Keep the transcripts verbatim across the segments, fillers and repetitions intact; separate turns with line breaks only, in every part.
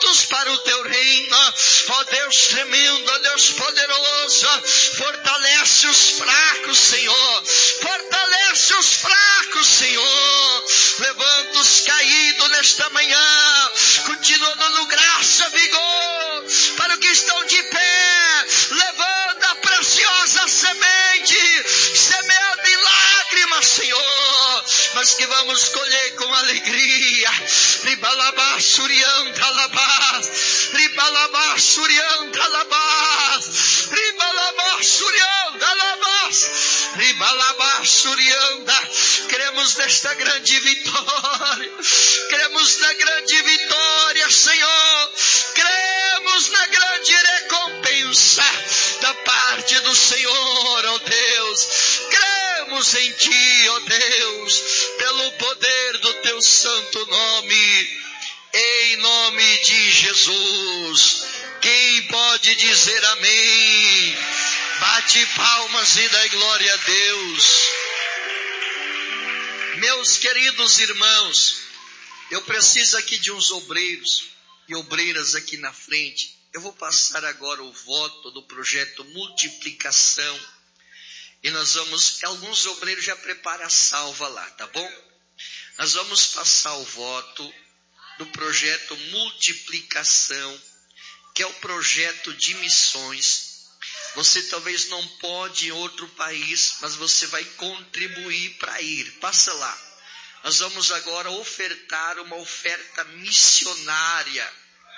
juntos para o teu reino. Ó Deus tremendo, ó Deus poderoso, fortalece os fracos, Senhor, fortalece os fracos, Senhor, levanta os caídos nesta manhã, continua dando graça, vigor, para os que estão de pé, levanta a preciosa semente, semeando em lágrimas, Senhor, mas que vamos colher com alegria. Ribalabá, surianta, labás, ribalabá, surianta, labás, ribalabá, surianta, labás, ribalabá, surianta. Cremos nesta grande vitória, cremos na grande vitória, Senhor, cremos na grande recompensa da parte do Senhor, ó Deus, cremos em Ti, ó Deus, pelo poder do Teu santo nome, em nome de Jesus. Quem pode dizer amém? Bate palmas e dá glória a Deus. Meus queridos irmãos, eu preciso aqui de uns obreiros e obreiras aqui na frente. Eu vou passar agora o voto do projeto Multiplicação. E nós vamos, alguns obreiros já preparam a salva lá, tá bom? Nós vamos passar o voto do projeto Multiplicação, que é o projeto de missões. Você talvez não pode ir em outro país, mas você vai contribuir para ir. Passa lá. Nós vamos agora ofertar uma oferta missionária.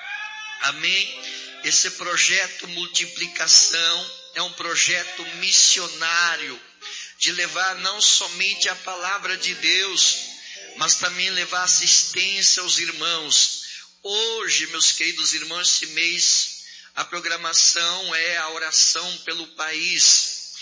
Amém? Esse projeto Multiplicação é um projeto missionário, de levar não somente a palavra de Deus, mas também levar assistência aos irmãos. Hoje, meus queridos irmãos, esse mês, a programação é a oração pelo país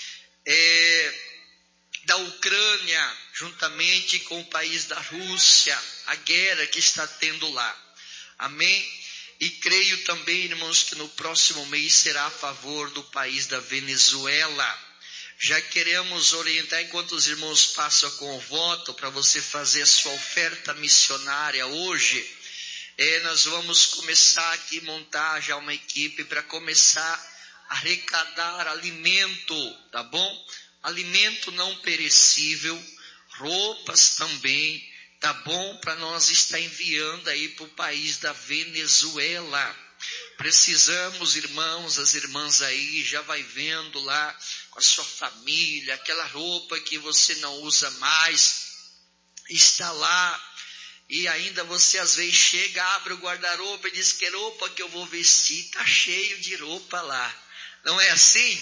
é, da Ucrânia, juntamente com o país da Rússia, a guerra que está tendo lá. Amém? E creio também, irmãos, que no próximo mês será a favor do país da Venezuela. Já queremos orientar, enquanto os irmãos passam com o voto, para você fazer a sua oferta missionária hoje. É, nós vamos começar aqui, montar já uma equipe para começar a arrecadar alimento, tá bom? Alimento não perecível, roupas também, tá bom? Para nós estar enviando aí para o país da Venezuela. Precisamos, irmãos, as irmãs aí, já vai vendo lá com a sua família, aquela roupa que você não usa mais, está lá. E ainda você às vezes chega, abre o guarda-roupa e diz: que roupa que eu vou vestir? Está cheio de roupa lá. Não é assim?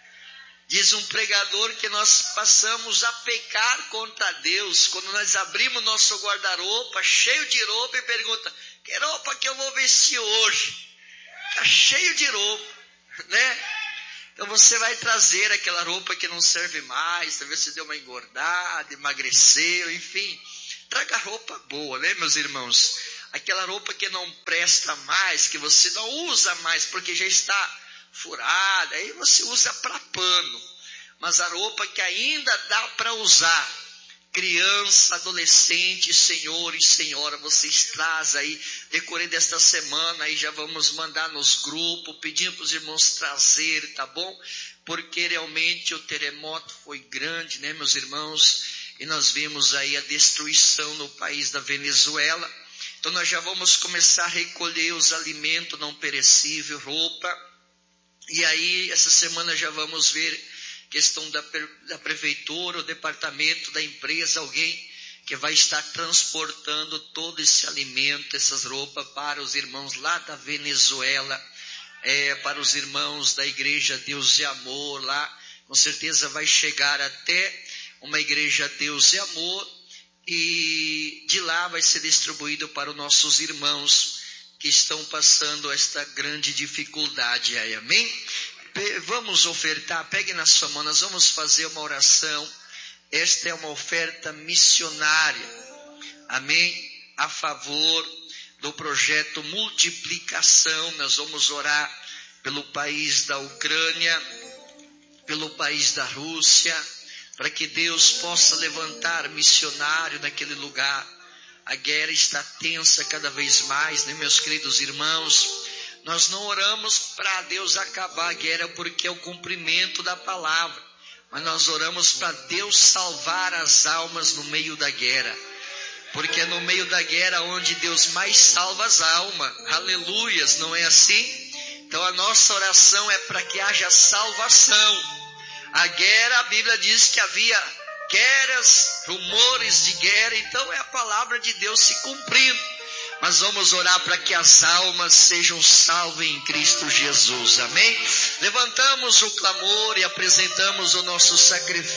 Diz um pregador que nós passamos a pecar contra Deus quando nós abrimos nosso guarda-roupa cheio de roupa e pergunta: que roupa que eu vou vestir hoje? Está cheio de roupa, né? Então você vai trazer aquela roupa que não serve mais, talvez você deu uma engordada, emagreceu, enfim. Traga roupa boa, né, meus irmãos? Aquela roupa que não presta mais, que você não usa mais, porque já está furada, aí você usa para pano. Mas a roupa que ainda dá para usar, criança, adolescente, senhor e senhora, vocês trazem aí, decorrer desta semana, aí já vamos mandar nos grupos, pedindo para os irmãos trazer, tá bom? Porque realmente o terremoto foi grande, né, meus irmãos? E nós vimos aí a destruição no país da Venezuela. Então nós já vamos começar a recolher os alimentos não perecíveis, roupa. E aí essa semana já vamos ver questão da, da prefeitura, o departamento da empresa, alguém que vai estar transportando todo esse alimento, essas roupas para os irmãos lá da Venezuela, é, para os irmãos da igreja Deus e Amor lá. Com certeza vai chegar até uma igreja Deus e Amor, e de lá vai ser distribuído para os nossos irmãos que estão passando esta grande dificuldade aí, amém? Vamos ofertar, pegue na sua mão, nós vamos fazer uma oração. Esta é uma oferta missionária, amém? A favor do projeto Multiplicação. Nós vamos orar pelo país da Ucrânia, pelo país da Rússia, para que Deus possa levantar missionário naquele lugar. A guerra está tensa cada vez mais, né, meus queridos irmãos? Nós não oramos para Deus acabar a guerra porque é o cumprimento da palavra, mas nós oramos para Deus salvar as almas no meio da guerra, porque é no meio da guerra onde Deus mais salva as almas. Aleluias, não é assim? Então a nossa oração é para que haja salvação. A guerra, a Bíblia diz que havia guerras, rumores de guerra, então é a palavra de Deus se cumprindo. Mas vamos orar para que as almas sejam salvas em Cristo Jesus, amém? Levantamos o clamor e apresentamos o nosso sacrifício.